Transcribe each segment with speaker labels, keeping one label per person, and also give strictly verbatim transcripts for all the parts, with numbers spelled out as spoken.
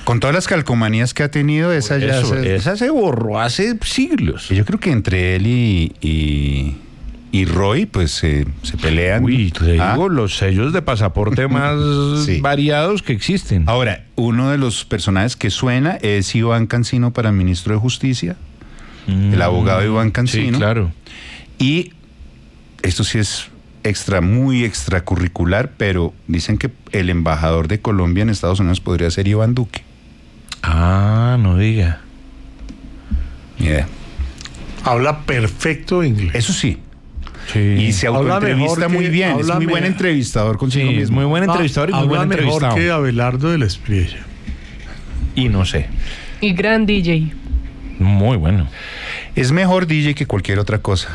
Speaker 1: Con todas las calcomanías que ha tenido, esa ya
Speaker 2: Eso,
Speaker 1: se...
Speaker 2: esa se borró hace siglos.
Speaker 1: Yo creo que entre él y, y, y Roy, pues se, se pelean.
Speaker 2: Uy, te
Speaker 1: ¿Ah?
Speaker 2: digo, los sellos de pasaporte más
Speaker 1: Sí.
Speaker 2: variados que existen.
Speaker 1: Ahora, uno de los personajes que suena es Iván Cancino para ministro de Justicia,
Speaker 2: Mm,
Speaker 1: el abogado Iván Cancino.
Speaker 2: Sí, claro.
Speaker 1: Y esto sí es extra, muy extracurricular, pero dicen que el embajador de Colombia en Estados Unidos podría ser Iván Duque.
Speaker 2: Ah, no diga.
Speaker 1: Ni idea.
Speaker 3: Habla perfecto inglés.
Speaker 1: Eso sí.
Speaker 2: Sí.
Speaker 1: Y se
Speaker 3: Habla
Speaker 1: autoentrevista
Speaker 3: mejor que-
Speaker 1: muy bien. Es
Speaker 3: habla
Speaker 1: muy
Speaker 3: me-
Speaker 1: buen entrevistador consigo
Speaker 2: Sí, es
Speaker 1: mismo.
Speaker 2: muy buen entrevistador y muy
Speaker 3: Habla
Speaker 2: buen
Speaker 3: mejor
Speaker 2: entrevistado.
Speaker 3: que Abelardo de la Espriella.
Speaker 2: Y no sé.
Speaker 4: Y gran D J.
Speaker 2: Muy bueno.
Speaker 1: Es mejor D J que cualquier otra cosa.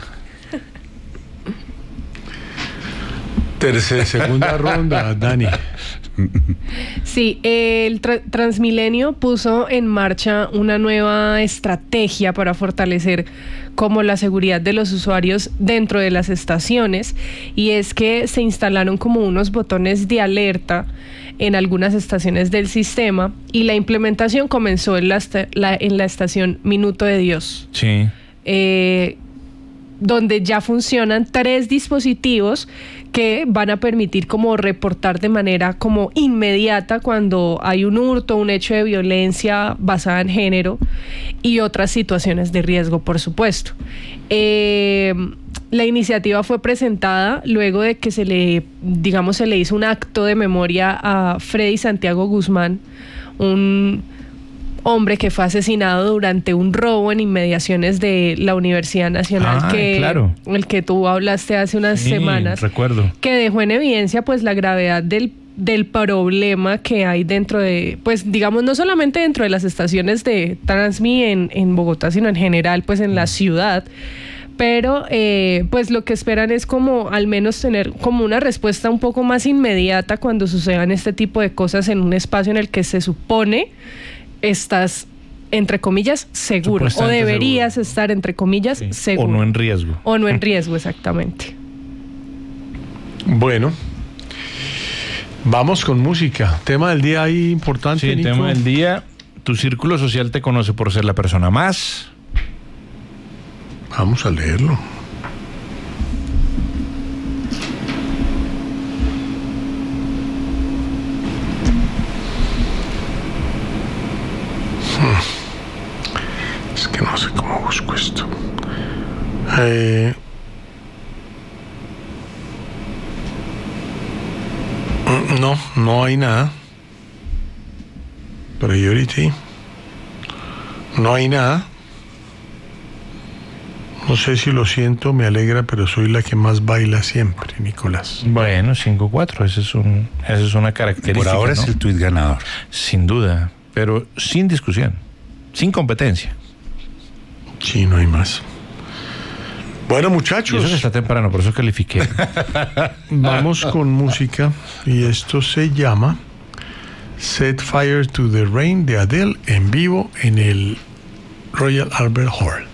Speaker 3: Tercera, segunda ronda, Dani.
Speaker 4: Sí, el tra- Transmilenio puso en marcha una nueva estrategia para fortalecer como la seguridad de los usuarios dentro de las estaciones, y es que se instalaron como unos botones de alerta en algunas estaciones del sistema, y la implementación comenzó en la, esta- la- en la estación Minuto de Dios.
Speaker 2: Sí.
Speaker 4: Eh, donde ya funcionan tres dispositivos que van a permitir como reportar de manera como inmediata cuando hay un hurto, un hecho de violencia basada en género y otras situaciones de riesgo, por supuesto. Eh, la iniciativa fue presentada luego de que se le, digamos, se le hizo un acto de memoria a Freddy Santiago Guzmán, un hombre que fue asesinado durante un robo en inmediaciones de la Universidad Nacional,
Speaker 2: Ah,
Speaker 4: que
Speaker 2: claro.
Speaker 4: el que tú hablaste hace unas
Speaker 2: Sí,
Speaker 4: semanas,
Speaker 2: recuerdo.
Speaker 4: que dejó en evidencia pues la gravedad del del problema que hay dentro de, pues digamos, no solamente dentro de las estaciones de Transmi en, en Bogotá, sino en general pues en la ciudad. Pero eh, pues lo que esperan es como al menos tener como una respuesta un poco más inmediata cuando sucedan este tipo de cosas en un espacio en el que se supone estás, entre comillas, seguro, o
Speaker 2: Supuestamente
Speaker 4: deberías
Speaker 2: seguro.
Speaker 4: estar, entre comillas,
Speaker 2: Sí.
Speaker 4: seguro.
Speaker 2: O no en riesgo.
Speaker 4: O no en riesgo, exactamente.
Speaker 3: Bueno, vamos con música. Tema del día ahí importante,
Speaker 2: Sí, el
Speaker 3: Nico.
Speaker 2: tema del día. Tu círculo social te conoce por ser la persona más.
Speaker 3: Vamos a leerlo. Hmm. Es que no sé cómo busco esto. Eh... No, no hay nada. Priority. No hay nada. No sé si lo siento, me alegra, pero soy la que más baila siempre, Nicolás.
Speaker 2: Bueno, cinco cuatro, ese es un, esa es una característica.
Speaker 1: Por ahora
Speaker 2: ¿no?
Speaker 1: es el tuit ganador.
Speaker 2: Sin duda, pero sin discusión, sin competencia.
Speaker 3: Sí, no hay más. Bueno,
Speaker 2: Y
Speaker 3: muchachos,
Speaker 2: eso que está temprano, por eso califiqué.
Speaker 3: vamos con música y esto se llama Set Fire to the Rain de Adele en vivo en el Royal Albert Hall.